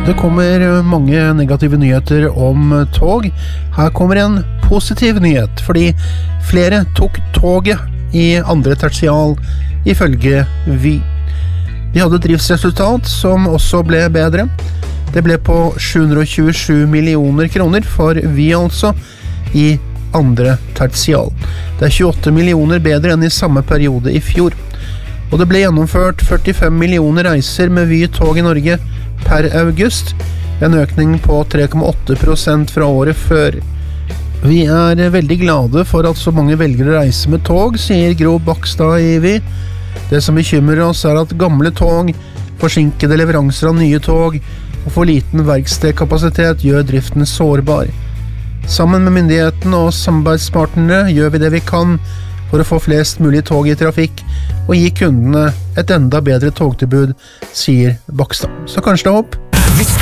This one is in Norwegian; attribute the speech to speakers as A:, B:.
A: Det kommer mange negative nyheter om tog. Her kommer en positiv nyhet, fordi flere tok toget i andre tertial, ifølge Vy. De hadde et driftsresultat som også ble bedre. Det ble på 727 millioner kroner for Vy altså, i andre tertial. Det er 28 millioner bedre enn i samme periode i fjor. Og det ble gjennomført 45 millioner reiser med Vy tog i Norge per august, en økning på 3,8% fra året før. Vi er veldig glade for at så mange velger å reise med tog, sier Gro Bakstad i Vy. Det som bekymrer oss er at gamle tog, forsinkede leveranser av nye tog og for liten verkstedkapasitet gjør driften sårbar. Sammen med myndighetene og samarbeidspartnere gjør vi det vi kan for å få flest mulig tog i trafikk og gi kundene et enda bedre togtilbud, sier Bakstad. Så kanskje det er håp?